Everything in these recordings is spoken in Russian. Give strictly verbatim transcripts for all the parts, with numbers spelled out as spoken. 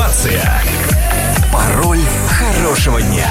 Активация. Пароль хорошего дня.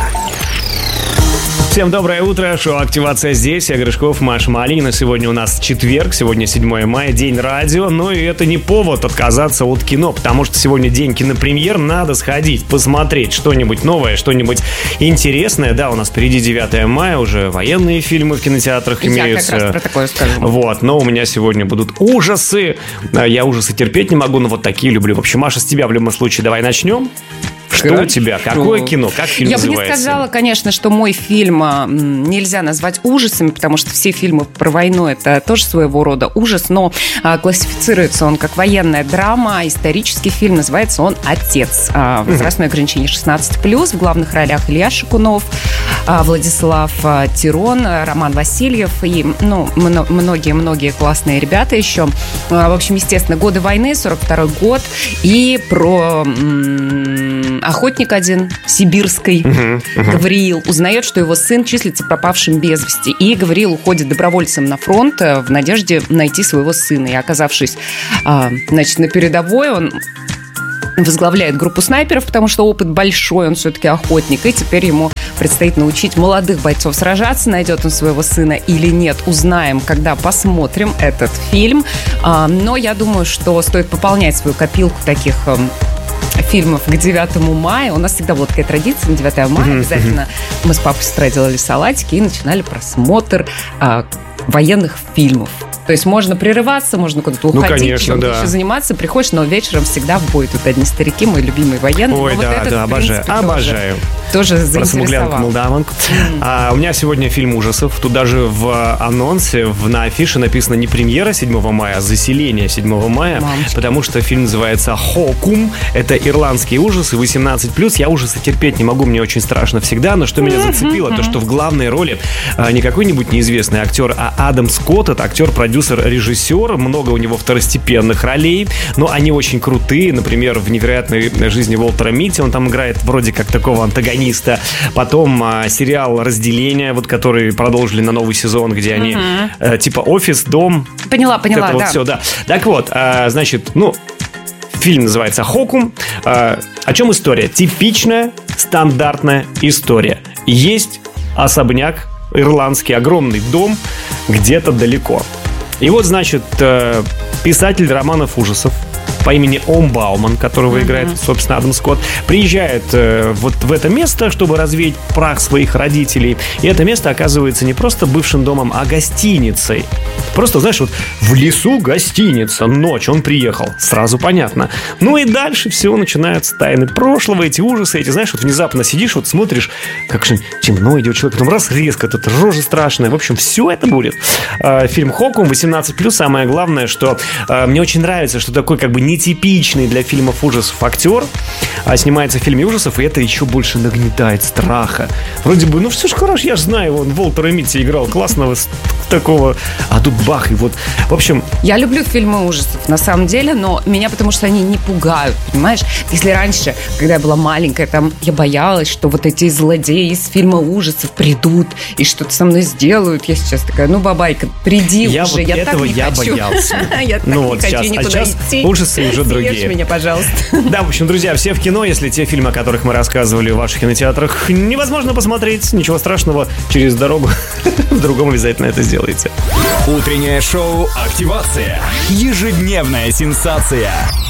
Всем доброе утро, шоу «Активация» здесь, я Гришков, Маша Малинина. Сегодня у нас четверг, сегодня седьмое мая, день радио. Но и это не повод отказаться от кино, потому что сегодня день кинопремьер, надо сходить, посмотреть что-нибудь новое, что-нибудь интересное. Да, у нас впереди девятое мая, уже военные фильмы в кинотеатрах я имеются. Я как раз про такое скажу. Вот, но у меня сегодня будут ужасы. Я ужасы терпеть не могу, но вот такие люблю. В общем, Маша, с тебя в любом случае давай начнем. Что Хорошо. у тебя? Какое кино? Как фильм Я называется? бы не сказала, конечно, что мой фильм нельзя назвать ужасами, потому что все фильмы про войну — это тоже своего рода ужас, но а, классифицируется он как военная драма, исторический фильм, называется он «Отец». А, возрастное ограничение шестнадцать плюс, в главных ролях Илья Шикунов, а, Владислав а, Тирон, Роман Васильев и ну, многие-многие классные ребята еще. А, в общем, естественно, годы войны, сорок второй год, и про... М- охотник один, сибирский, uh-huh, uh-huh. Гавриил, узнает, что его сын числится пропавшим без вести. И Гавриил уходит добровольцем на фронт в надежде найти своего сына. И, оказавшись, значит, на передовой, он возглавляет группу снайперов, потому что опыт большой, он все-таки охотник. И теперь ему предстоит научить молодых бойцов сражаться. Найдет он своего сына или нет, узнаем, когда посмотрим этот фильм. Но я думаю, что стоит пополнять свою копилку таких... фильмов к девятому мая. У нас всегда была такая традиция на девятое мая. Mm-hmm. Обязательно мы с папой с утра делали салатики и начинали просмотр а, военных фильмов. То есть можно прерываться, можно куда-то уходить, ну, конечно, чем-то да. еще заниматься. Приходишь, но вечером всегда в бой тут одни старики, мой любимый военный. Ой, но да, вот этот, да, обожаю. принципе, обожаю. Тоже, тоже про смуглянку, молдаванку. Mm. А, у меня сегодня фильм ужасов. Тут даже в анонсе, в, на афише написано не премьера седьмого мая, а заселение седьмого мая. Мамочки. Потому что фильм называется «Хокум». Это ирландские ужасы, восемнадцать плюс. Я ужасы терпеть не могу, мне очень страшно всегда. Но что меня зацепило, mm-hmm. то, что в главной роли а, не какой-нибудь неизвестный актер, а Адам Скотт. Это актер, продюсер, режиссер. Много у него второстепенных ролей, но они очень крутые. Например, в «Невероятной жизни Уолтера Митти» он там играет вроде как такого антагониста. Потом а, сериал «Разделение», вот, который продолжили на новый сезон, где они uh-huh. а, типа офис, дом. Поняла, поняла, это да. Вот все, да. Так вот, а, значит, ну, фильм называется «Хокум». А, о чем история? Типичная, стандартная история. Есть особняк ирландский, огромный дом где-то далеко. И вот, значит, писатель романов ужасов по имени Ом Бауман, которого mm-hmm. играет, собственно, Адам Скотт, приезжает э, вот в это место, чтобы развеять прах своих родителей. И это место оказывается не просто бывшим домом, а гостиницей. Просто, знаешь, вот в лесу гостиница, ночь, он приехал. Сразу понятно. Ну и дальше все начинаются тайны прошлого, эти ужасы, эти, знаешь, вот внезапно сидишь, вот смотришь, как же темно идет человек, потом раз резко, тут рожа страшная. В общем, все это будет. Э, фильм «Хокум», восемнадцать плюс. Самое главное, что э, мне очень нравится, что такой как бы нетипичный для фильмов ужасов актер а снимается в фильме ужасов, и это еще больше нагнетает страха. Вроде бы, ну все ж хорошо, я же знаю, он Уолтера Митти играл классного такого, а тут бах, и вот, в общем... Я люблю фильмы ужасов, на самом деле, но меня потому что они не пугают, понимаешь? Если раньше, когда я была маленькая, там, я боялась, что вот эти злодеи из фильма ужасов придут и что-то со мной сделают, я сейчас такая, ну, бабайка, приди я уже, вот я так не я хочу. боялся. Я так ну, не вот хочу сейчас. никуда а сейчас идти. Ужасы уже другие. Съешь меня, пожалуйста. Да, в общем, друзья, все в кино. Если те фильмы, о которых мы рассказывали в ваших кинотеатрах, невозможно посмотреть, ничего страшного, через дорогу в другом обязательно это сделаете. Утреннее шоу «Активация». Ежедневная сенсация.